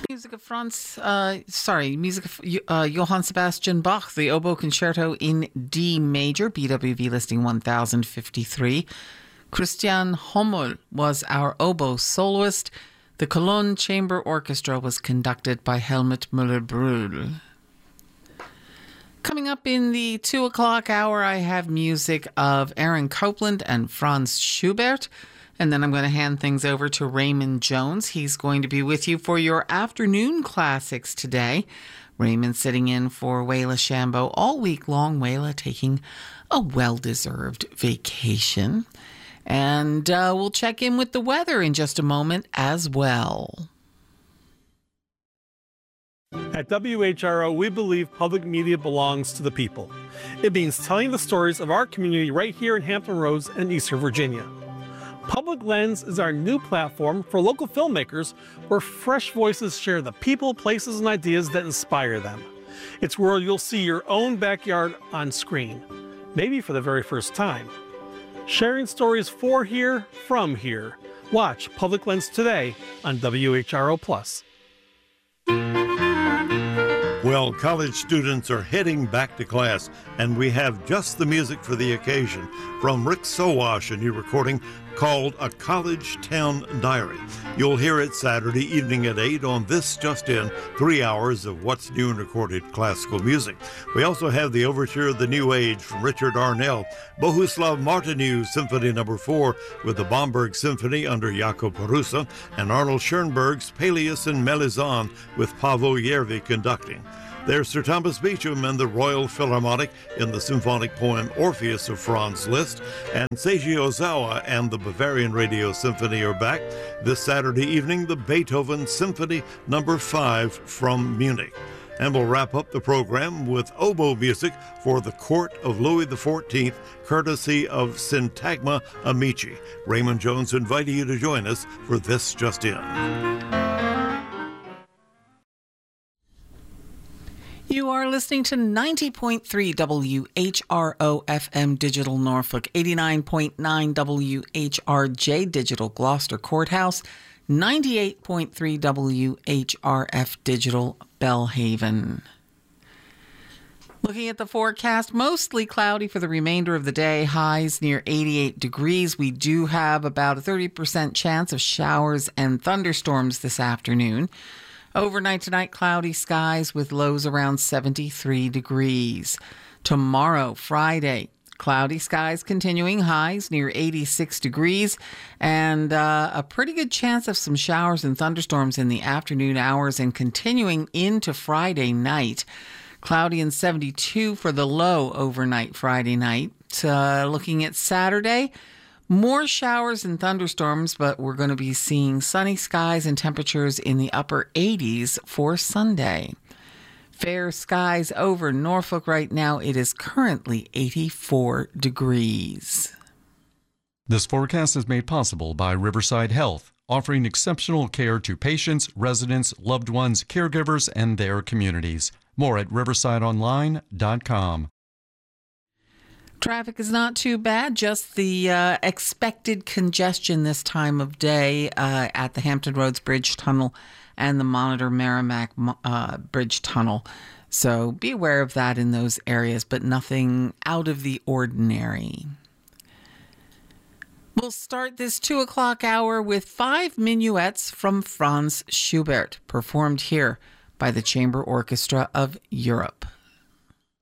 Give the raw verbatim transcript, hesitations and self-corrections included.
Music of Franz, uh, sorry, music of uh, Johann Sebastian Bach, the Oboe Concerto in D major, B W V listing one thousand fifty-three. Christian Hommel was our oboe soloist. The Cologne Chamber Orchestra was conducted by Helmut Müller-Brühl. Coming up in the two o'clock hour, I have music of Aaron Copland and Franz Schubert. And then I'm going to hand things over to Raymond Jones. He's going to be with you for your afternoon classics today. Raymond sitting in for Waila Shambo all week long. Waila taking a well-deserved vacation. And uh, we'll check in with the weather in just a moment as well. At W H R O, we believe public media belongs to the people. It means telling the stories of our community right here in Hampton Roads and Eastern Virginia. Public Lens is our new platform for local filmmakers where fresh voices share the people, places, and ideas that inspire them. It's where you'll see your own backyard on screen, maybe for the very first time. Sharing stories for here, from here. Watch Public Lens today on W H R O Plus. Well, college students are heading back to class, and we have just the music for the occasion from Rick Sowash, a new recording called A College Town Diary. You'll hear it Saturday evening at eight on This Just In, three hours of what's new and recorded classical music. We also have the Overture of the New Age from Richard Arnell, Bohuslav Martinu Symphony Number four with the Bomberg Symphony under Jakub Perusa, and Arnold Schoenberg's Peleus and Melisande with Paavo Järvi conducting. There's Sir Thomas Beecham and the Royal Philharmonic in the symphonic poem Orpheus of Franz Liszt, and Seiji Ozawa and the Bavarian Radio Symphony are back. This Saturday evening, the Beethoven Symphony Number five from Munich. And we'll wrap up the program with oboe music for the Court of Louis the fourteenth, courtesy of Syntagma Amici. Raymond Jones inviting you to join us for This Just In. You are listening to ninety point three W H R O F M Digital Norfolk, eighty-nine point nine W H R J Digital Gloucester Courthouse, ninety-eight point three W H R F Digital Belhaven. Looking at the forecast, mostly cloudy for the remainder of the day, highs near eighty-eight degrees. We do have about a thirty percent chance of showers and thunderstorms this afternoon. Overnight tonight, cloudy skies with lows around seventy-three degrees. Tomorrow, Friday, cloudy skies continuing, highs near eighty-six degrees, and uh, a pretty good chance of some showers and thunderstorms in the afternoon hours and continuing into Friday night. Cloudy and seventy-two for the low overnight Friday night. Uh, looking at Saturday, more showers and thunderstorms, but we're going to be seeing sunny skies and temperatures in the upper eighties for Sunday. Fair skies over Norfolk right now. It is currently eighty-four degrees. This forecast is made possible by Riverside Health, offering exceptional care to patients, residents, loved ones, caregivers, and their communities. More at riverside online dot com. Traffic is not too bad, just the uh, expected congestion this time of day uh, at the Hampton Roads Bridge Tunnel and the Monitor Merrimack uh, Bridge Tunnel. So be aware of that in those areas, but nothing out of the ordinary. We'll start this two o'clock hour with five minuets from Franz Schubert, performed here by the Chamber Orchestra of Europe.